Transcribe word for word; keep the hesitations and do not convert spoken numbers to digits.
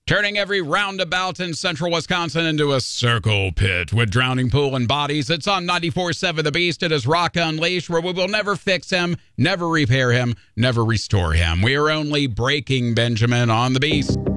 Turning every roundabout in central Wisconsin into a circle pit with drowning pool and bodies. It's on ninety-four point seven The Beast. It is Rock Unleashed, where we will never fix him, never repair him, never restore him. We are only breaking Benjamin on The Beast.